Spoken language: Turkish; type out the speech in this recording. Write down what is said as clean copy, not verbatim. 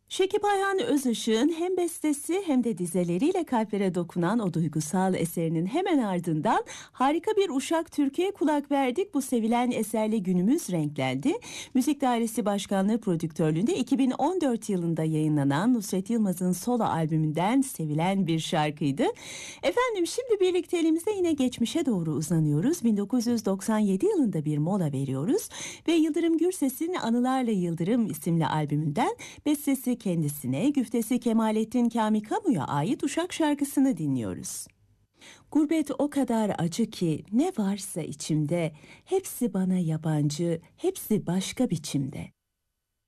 Şekip Ayhan Özışık'ın hem bestesi hem de dizeleriyle kalplere dokunan o duygusal eserinin hemen ardından harika bir Uşak türküye kulak verdik. Bu sevilen eserle günümüz renklendi. Müzik Dairesi Başkanlığı prodüktörlüğünde 2014 yılında yayınlanan Nusret Yılmaz'ın solo albümünden sevilen bir şarkıydı. Efendim şimdi birlikte elimizde yine geçmişe doğru uzanıyoruz. 1997 yılında bir mola veriyoruz ve Yıldırım Gürses'in Anılarla Yıldırım isimli albümünden bestesi kendisine, güftesi Kemalettin Kamikamu'ya ait Uşak şarkısını dinliyoruz. Gurbet o kadar acı ki ne varsa içimde, hepsi bana yabancı, hepsi başka biçimde.